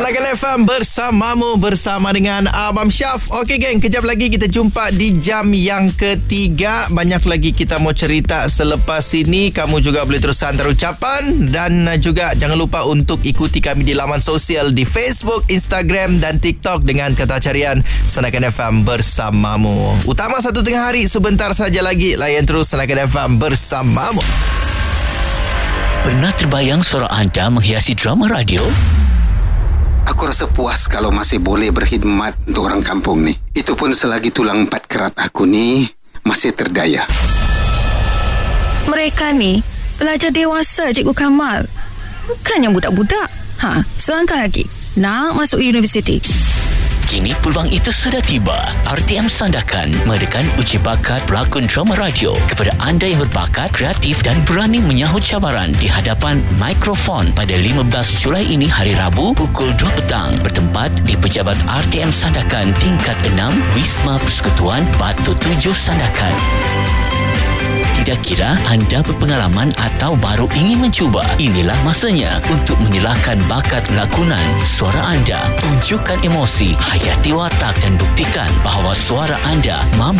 Sanakan FM bersamamu, bersama dengan Abang Syaf. Okey geng, kejap lagi kita jumpa di jam yang ketiga. Banyak lagi kita mau cerita selepas ini. Kamu juga boleh terus hantar ucapan. Dan juga jangan lupa untuk ikuti kami di laman sosial di Facebook, Instagram dan TikTok dengan kata carian Sanakan FM bersamamu. Utama 1 tengah hari sebentar saja lagi. Layan terus Sanakan FM bersamamu. Pernah terbayang suara anda menghiasi drama radio? Aku rasa puas kalau masih boleh berkhidmat untuk orang kampung ni. Itu pun selagi tulang 4 kerat aku ni masih terdaya. Mereka ni pelajar dewasa, Cikgu Kamal. Bukannya budak-budak. Selangkah lagi nak masuk universiti. Kini peluang itu sudah tiba. RTM Sandakan mengadakan uji bakat pelakon drama radio kepada anda yang berbakat, kreatif dan berani menyahut cabaran di hadapan mikrofon pada 15 Julai ini hari Rabu pukul 2 petang bertempat di Pejabat RTM Sandakan tingkat 6 Wisma Persekutuan Batu 7 Sandakan. Tidak kira anda berpengalaman atau baru ingin mencuba, inilah masanya untuk menyilahkan bakat lakonan suara anda. Tunjukkan emosi, hayati watak dan buktikan bahawa suara anda mampu